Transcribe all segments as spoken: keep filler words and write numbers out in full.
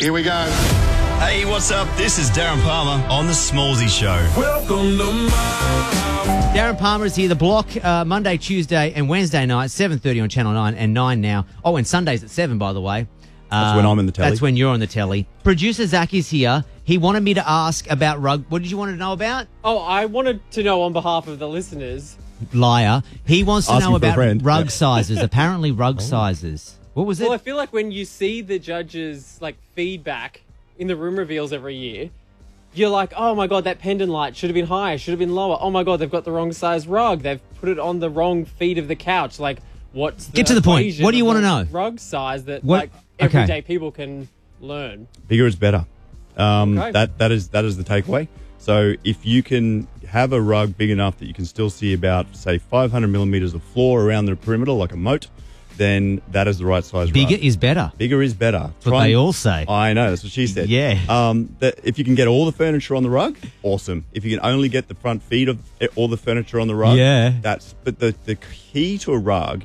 Here we go. Hey, what's up? This is Darren Palmer on The Smallsy Show. Welcome to my house. Darren Palmer is here. The Block, uh, Monday, Tuesday and Wednesday night, seven thirty on Channel nine and nine now. Oh, and Sundays at seven, by the way. That's uh, when I'm in the telly. That's when you're on the telly. Producer Zach is here. He wanted me to ask about rug. What did you want to know about? Oh, I wanted to know on behalf of the listeners. Liar. He wants to Asking know for a about friend. rug Yeah. sizes. Apparently rug sizes. What was it? Well, I feel like when you see the judges' like feedback in the room reveals every year, you're like, oh my God, that pendant light should have been higher, should have been lower. Oh my God, they've got the wrong size rug. They've put it on the wrong feet of the couch. Like, what's the Get to the point. equation What do you of want to the know? Rug size that What- like okay. everyday people can learn. Bigger is better. Um, Okay. That that is that is the takeaway. So if you can have a rug big enough that you can still see about, say, five hundred millimeters of floor around the perimeter, like a moat, then that is the right size Bigger rug. is better. Bigger is better. That's what Try they and- all say. I know, that's what she said. Yeah. Um, that if you can get all the furniture on the rug, awesome. If you can only get the front feet of it- all the furniture on the rug, Yeah. that's. But the the key to a rug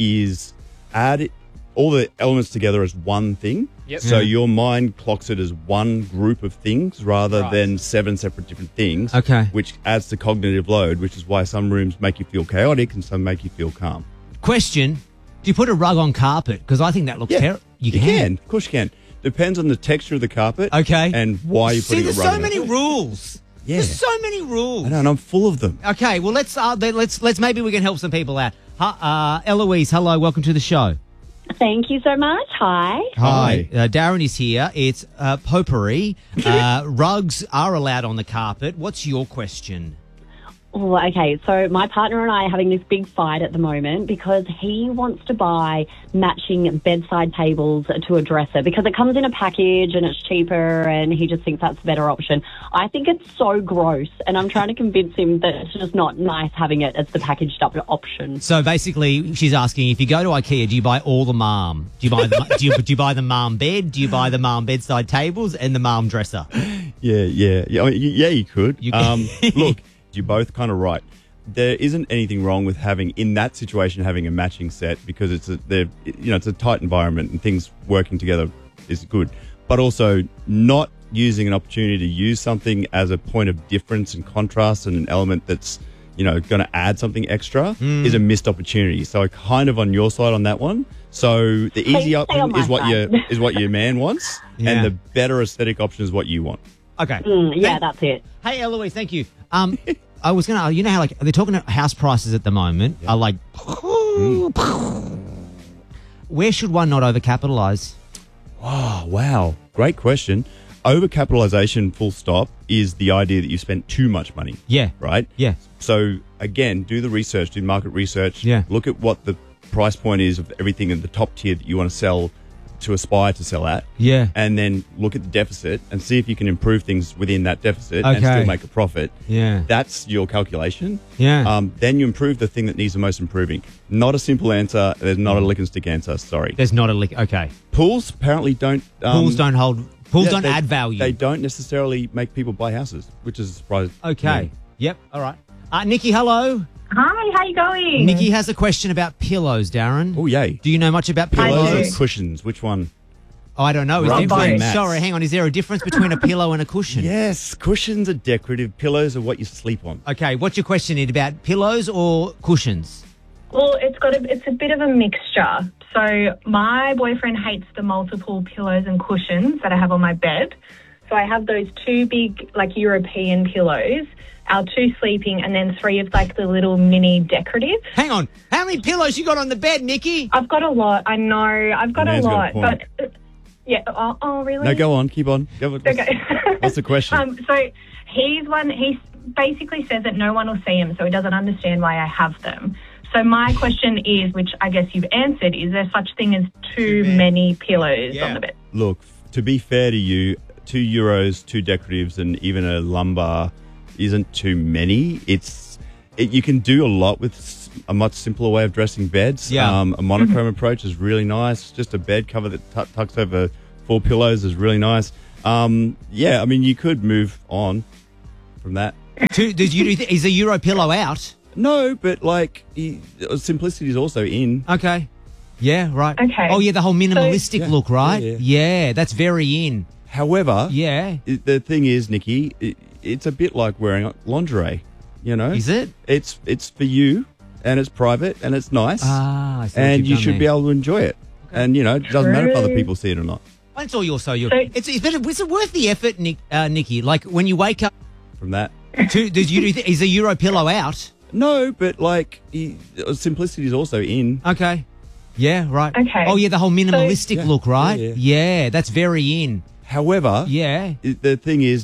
is add it, all the elements together as one thing. Yep. So Yeah. your mind clocks it as one group of things rather Right. than seven separate different things. Okay. Which adds to cognitive load, which is why some rooms make you feel chaotic and some make you feel calm. Question. Do you put a rug on carpet? Because I think that looks terrible. You can. Of course you can. Depends on the texture of the carpet. Okay. And why you're See, putting there's a rug so in many it. rules. Yeah. There's so many rules. I know, and I'm full of them. Okay, well let's uh, then let's let's maybe we can help some people out. Uh, Eloise, hello, welcome to the show. Thank you so much. Hi. Hi. Uh, Darren is here. It's uh, potpourri. Uh, rugs are allowed on the carpet. What's your question? Oh, okay, so my partner and I are having this big fight at the moment because he wants to buy matching bedside tables to a dresser because it comes in a package and it's cheaper and he just thinks that's a better option. I think it's so gross and I'm trying to convince him that it's just not nice having it as the packaged up option. So basically, she's asking if you go to IKEA, do you buy all the mom? Do you buy the do you, do you buy the mom bed? Do you buy the mom bedside tables and the mom dresser? Yeah, yeah. Yeah, I mean, y- yeah you could. You um, look, you're both kind of right. There isn't anything wrong with having, in that situation, having a matching set because it's a, they're, you know, it's a tight environment and things working together is good. But also not using an opportunity to use something as a point of difference and contrast and an element that's, you know, going to add something extra is a missed opportunity. So kind of on your side on that one. So the easy Please stay option on my is what side. your is what your man wants, Yeah. and the better aesthetic option is what you want. Okay. Mm, yeah, that's it. Hey, Eloise, thank you. Um, I was gonna, you know how like they're talking about house prices at the moment are like, where should one not overcapitalize? Oh, wow. Great question. Overcapitalization, full stop, is the idea that you spent too much money. Yeah. Right? Yeah. So, again, do the research, do market research. Yeah. Look at what the price point is of everything in the top tier that you want to sell, to aspire to sell at. Yeah. And then look at the deficit and see if you can improve things within that deficit and Okay. still make a profit. Yeah. That's your calculation. Yeah. Um, then you improve the thing that needs the most improving. Not a simple answer. There's not a lick and stick answer. Sorry. There's not a lick. Okay. Pools apparently don't. Um, Pools don't hold. Pools yeah, don't they- add value. They don't necessarily make people buy houses, which is a surprise. Okay. Yeah. Yep. All right. Uh, Nikki, hello. Hi, how you going? Nikki has a question about pillows, Darren. Oh, yay. Do you know much about I Pillows pillows? and cushions. Which one? Oh, I don't know. Is Rug there, and mats. sorry, hang on. Is there a difference between a pillow and a cushion? Yes, cushions are decorative. Pillows are what you sleep on. Okay. What's your question, Ed, about pillows or cushions? Well, it's got a, it's a bit of a mixture. So my boyfriend hates the multiple pillows and cushions that I have on my bed. So I have those two big, like, European pillows, our two sleeping, and then three of, like, the little mini decorative. Hang on. How many pillows you got on the bed, Nikki? I've got a lot. I know. I've got a Man's got a lot. point. but, uh, yeah. Oh, oh, really? No, go on. Keep on. Go, what's, Okay. what's the question? Um, so he's one, he basically says that no one will see him, so he doesn't understand why I have them. So my question is, which I guess you've answered, is there such thing as too many pillows Yeah. on the bed? Look, to be fair to you, two euros, two decoratives, and even a lumbar isn't too many. It's it, you can do a lot with s- a much simpler way of dressing beds. Yeah. Um, a monochrome approach is really nice. Just a bed cover that tu- tucks over four pillows is really nice. Um, yeah, I mean, you could move on from that. Two, did you, is a Euro pillow out? No, but like he, simplicity is also in. Okay. Yeah, right. Okay. Oh, yeah, the whole minimalistic Yeah, look, right? yeah, Yeah, that's very in. However, Yeah. i- the thing is, Nikki, it, it's a bit like wearing lingerie. You know, Is it? It's it's for you, and it's private, and it's nice, Ah, I see what and you've you done should there. be able to enjoy it. And you know, it doesn't matter if other True. people see it or not. It's all your so your. So- It's, it's, but is it worth the effort, Nick, uh, Nikki? Like when you wake up, From that, to, does you do th- is a Euro pillow out? no, but like he, simplicity is also in. Okay. Yeah, right. Okay. Oh, yeah, the whole minimalistic Yeah, look, right? yeah, Yeah, that's very in. However, Yeah. i- the thing is,